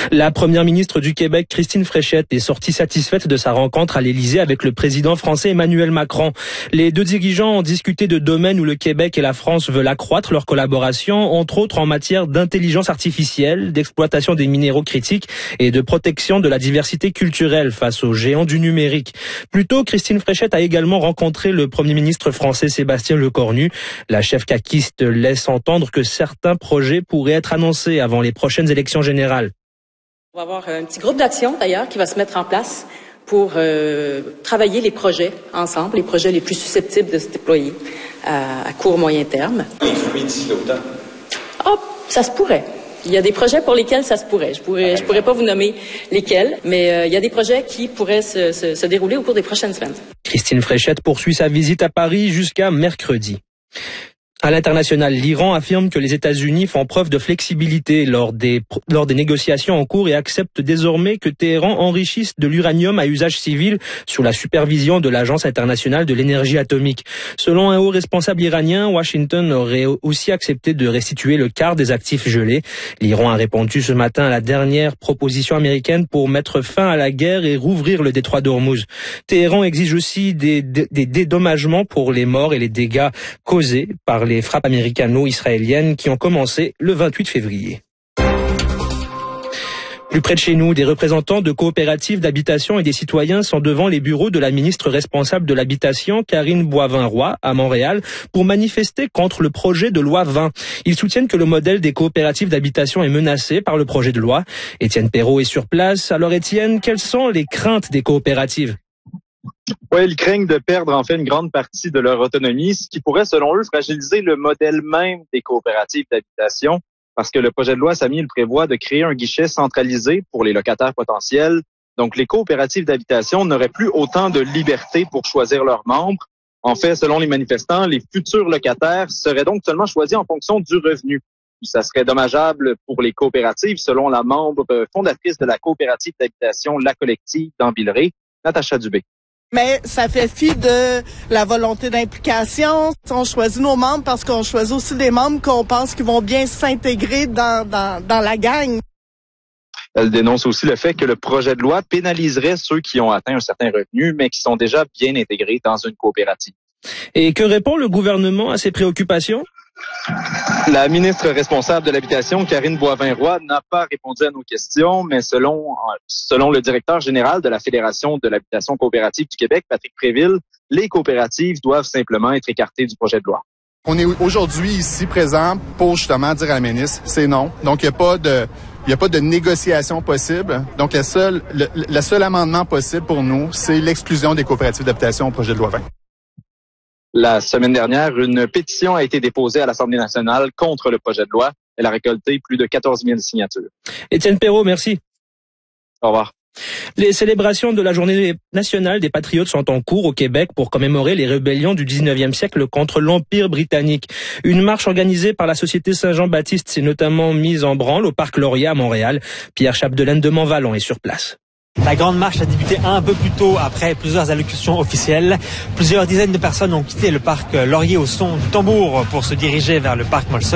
La première ministre du Québec, Christine Fréchette, est sortie satisfaite de sa rencontre à l'Élysée avec le président français Emmanuel Macron. Les deux dirigeants ont discuté de domaines où le Québec et la France veulent accroître leur collaboration, entre autres en matière d'intelligence artificielle, d'exploitation des minéraux critiques et de protection de la diversité culturelle face aux géants du numérique. Plus tôt, Christine Fréchette a également rencontré le premier ministre français Sébastien Lecornu. La chef caquiste laisse entendre que certains projets pourraient être annoncés avant les prochaines élections générales. On va avoir un petit groupe d'action, d'ailleurs, qui va se mettre en place pour travailler les projets ensemble, les projets les plus susceptibles de se déployer à court, moyen terme. Les fruits d'ici l'automne. Ça se pourrait. Il y a des projets pour lesquels ça se pourrait. Je pourrais pas vous nommer lesquels, mais il y a des projets qui pourraient se dérouler au cours des prochaines semaines. Christine Fréchette poursuit sa visite à Paris jusqu'à mercredi. À l'international, l'Iran affirme que les États-Unis font preuve de flexibilité lors des négociations en cours et acceptent désormais que Téhéran enrichisse de l'uranium à usage civil sous la supervision de l'Agence internationale de l'énergie atomique. Selon un haut responsable iranien, Washington aurait aussi accepté de restituer le quart des actifs gelés. L'Iran a répondu ce matin à la dernière proposition américaine pour mettre fin à la guerre et rouvrir le détroit d'Ormuz. Téhéran exige aussi des dédommagements pour les morts et les dégâts causés par les frappes américano-israéliennes qui ont commencé le 28 février. Plus près de chez nous, des représentants de coopératives d'habitation et des citoyens sont devant les bureaux de la ministre responsable de l'habitation, Karine Boivin-Roy, à Montréal, pour manifester contre le projet de loi 20. Ils soutiennent que le modèle des coopératives d'habitation est menacé par le projet de loi. Étienne Perrault est sur place. Alors Étienne, quelles sont les craintes des coopératives? Oui, ils craignent de perdre en fait une grande partie de leur autonomie, ce qui pourrait, selon eux, fragiliser le modèle même des coopératives d'habitation, parce que le projet de loi, Samy, il prévoit de créer un guichet centralisé pour les locataires potentiels. Donc, les coopératives d'habitation n'auraient plus autant de liberté pour choisir leurs membres. En fait, selon les manifestants, les futurs locataires seraient donc seulement choisis en fonction du revenu. Ça serait dommageable pour les coopératives, selon la membre fondatrice de la coopérative d'habitation La Collective dans Villeray, Natacha Dubé. Mais ça fait fi de la volonté d'implication. On choisit nos membres parce qu'on choisit aussi des membres qu'on pense qu'ils vont bien s'intégrer dans la gang. Elle dénonce aussi le fait que le projet de loi pénaliserait ceux qui ont atteint un certain revenu, mais qui sont déjà bien intégrés dans une coopérative. Et que répond le gouvernement à ces préoccupations? La ministre responsable de l'habitation, Karine Boivin-Roy, n'a pas répondu à nos questions, mais selon le directeur général de la Fédération de l'habitation coopérative du Québec, Patrick Préville, les coopératives doivent simplement être écartées du projet de loi. On est aujourd'hui ici présent pour justement dire à la ministre, c'est non. Donc, il n'y a pas de négociation possible. Donc, le seul amendement possible pour nous, c'est l'exclusion des coopératives d'habitation au projet de loi 20. La semaine dernière, une pétition a été déposée à l'Assemblée nationale contre le projet de loi. Elle a récolté plus de 14 000 signatures. Étienne Perrault, merci. Au revoir. Les célébrations de la Journée nationale des Patriotes sont en cours au Québec pour commémorer les rébellions du 19e siècle contre l'Empire britannique. Une marche organisée par la Société Saint-Jean-Baptiste s'est notamment mise en branle au Parc Laurier à Montréal. Pierre Chapdelaine de Montvalon est sur place. La grande marche a débuté un peu plus tôt après plusieurs allocutions officielles. Plusieurs dizaines de personnes ont quitté le parc Laurier au son du tambour pour se diriger vers le parc Molson.